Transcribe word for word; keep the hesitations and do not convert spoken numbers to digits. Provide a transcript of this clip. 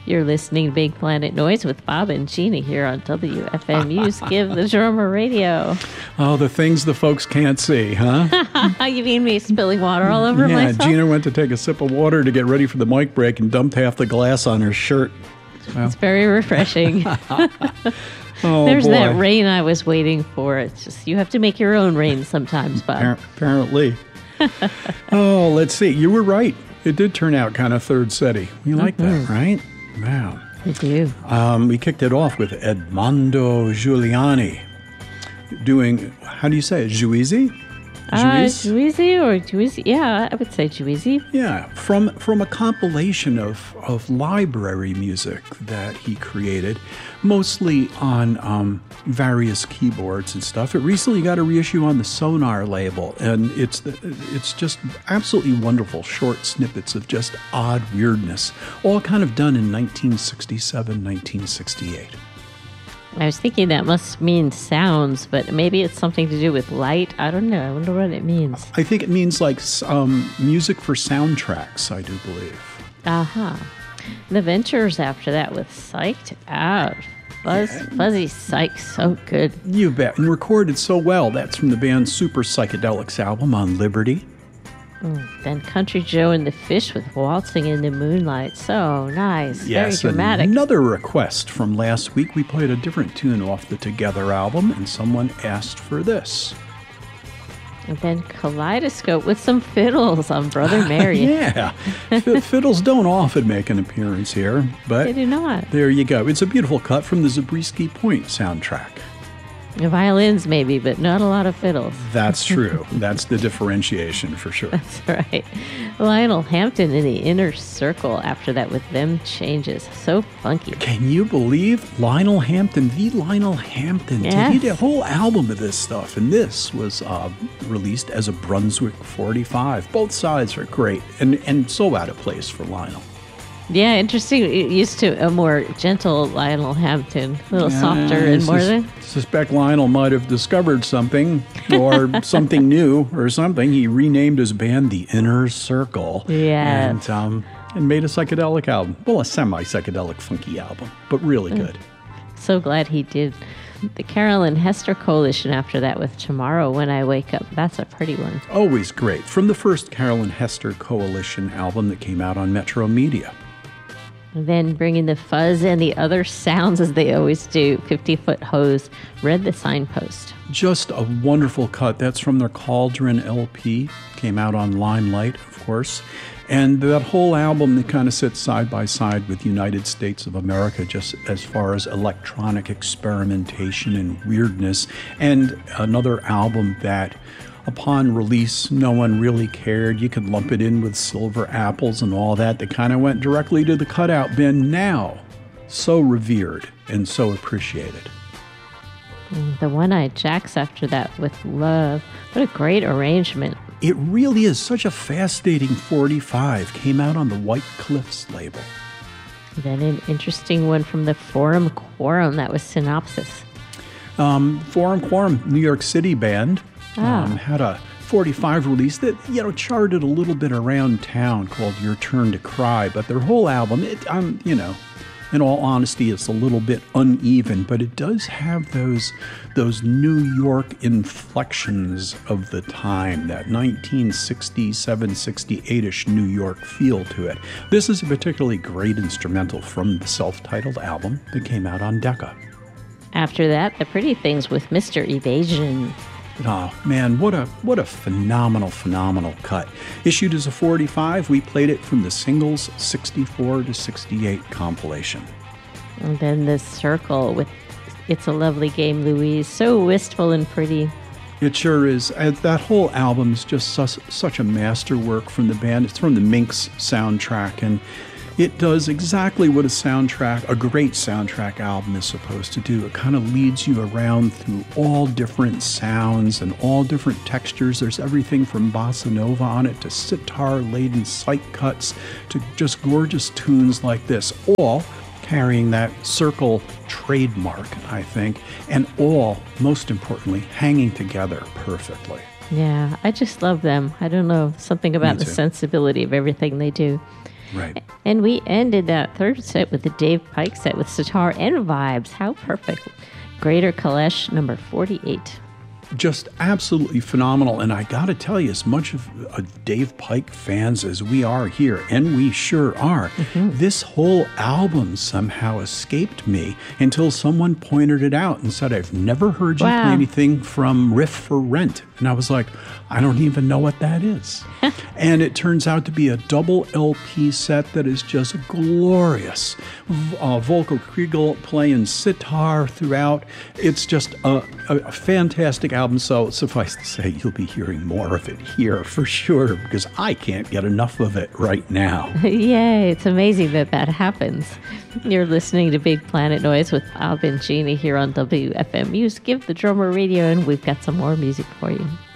You're listening to Big Planet Noise with Bob and Gina here on W F M U's Give the Drummer Radio. Oh, the things the folks can't see, huh? You mean me spilling water all over yeah, myself? Gina went to take a sip of water to get ready for the mic break and dumped half the glass on her shirt. Well. It's very refreshing. Oh, There's boy. that rain I was waiting for. It's just, you have to make your own rain sometimes, Bob. Apparently. Oh, let's see. You were right. It did turn out kind of third setty. You like mm-hmm. that, right? Wow. I do. Um, we kicked it off with Edmondo Giuliani doing, how do you say it, Juizy? Uh, Juizy or Juizy? Yeah, I would say Juizy. Yeah, from from a compilation of, of library music that he created, mostly on um, various keyboards and stuff. It recently got a reissue on the Sonar label, and it's it's just absolutely wonderful short snippets of just odd weirdness, all kind of done in nineteen sixty-seven, nineteen sixty-eight. I was thinking that must mean sounds, but maybe it's something to do with light. I don't know. I wonder what it means. I think it means like um, music for soundtracks, I do believe. Uh-huh. The Ventures after that with Psyched Out. Fuzz, yeah. Fuzzy Psych, so good. You bet. And recorded so well. That's from the band Super Psychedelics album on Liberty. Mm, then Country Joe and the Fish with Waltzing in the Moonlight. So nice. Yes, very dramatic. Another request from last week. We played a different tune off the Together album, and someone asked for this. And then Kaleidoscope with some fiddles on Brother Mary. Yeah. F- fiddles don't often make an appearance here, but they do not. There you go. It's a beautiful cut from the Zabriskie Point soundtrack. Violins maybe, but not a lot of fiddles. That's true. That's the differentiation for sure. That's right. Lionel Hampton in the Inner Circle after that with Them Changes. So funky. Can you believe Lionel Hampton, the Lionel Hampton? Yes. He did a whole album of this stuff, and this was uh, released as a Brunswick forty-five. Both sides are great and, and so out of place for Lionel. Yeah, interesting. It used to a more gentle Lionel Hampton, a little yeah, softer and more than. I suspect Lionel might have discovered something or something new or something. He renamed his band The Inner Circle. Yeah. And, um, and made a psychedelic album. Well, a semi-psychedelic funky album, but really good. So glad he did. The Carolyn Hester Coalition after that with Tomorrow When I Wake Up. That's a pretty one. Always great. From the first Carolyn Hester Coalition album that came out on Metro Media. And then bringing the fuzz and the other sounds as they always do. fifty-foot Hose, Read the Signpost. Just a wonderful cut. That's from their Cauldron L P. Came out on Limelight, of course. And that whole album that kind of sits side by side with United States of America, just as far as electronic experimentation and weirdness. And another album that, upon release, no one really cared. You could lump it in with Silver Apples and all that. They kind of went directly to the cutout bin. Now, so revered and so appreciated. The One-Eyed Jacks after that with Love. What a great arrangement. It really is such a fascinating forty-five. Came out on the White Cliffs label. Then an interesting one from the Forum Quorum. That was Synopsis. Um, Forum Quorum, New York City band. Ah. Um, had a forty-five release that, you know, charted a little bit around town called Your Turn to Cry. But their whole album, it, um, you know, in all honesty, it's a little bit uneven, but it does have those those New York inflections of the time, that nineteen sixty-seven, sixty-eight-ish New York feel to it. This is a particularly great instrumental from the self-titled album that came out on Decca. After that, The Pretty Things with Mister Evasion. Oh, man, what a what a phenomenal, phenomenal cut. Issued as a forty-five, we played it from the Singles sixty-four to sixty-eight compilation. And then The Circle with It's a Lovely Game, Louise. So wistful and pretty. It sure is. That whole album is just such, such a masterwork from the band. It's from the Minx soundtrack, and it does exactly what a soundtrack, a great soundtrack album is supposed to do. It kind of leads you around through all different sounds and all different textures. There's everything from bossa nova on it to sitar-laden sight cuts to just gorgeous tunes like this, all carrying that Circle trademark, I think, and all, most importantly, hanging together perfectly. Yeah, I just love them. I don't know, something about the sensibility of everything they do. Right. And we ended that third set with the Dave Pike set with sitar and vibes. How perfect. Greater Kalesh, number forty-eight. Just absolutely phenomenal. And I got to tell you, as much of a Dave Pike fans as we are here, and we sure are, mm-hmm. this whole album somehow escaped me until someone pointed it out and said, I've never heard you wow. play anything from Riff for Rent. And I was like, I don't even know what that is. And it turns out to be a double L P set that is just glorious. Uh, Volker Kriegel playing sitar throughout. It's just a, a, a fantastic album. So suffice to say, you'll be hearing more of it here for sure, because I can't get enough of it right now. Yay, it's amazing that that happens. You're listening to Big Planet Noise with Bob and Jeannie here on W F M U. Give the Drummer Radio, and we've got some more music for you.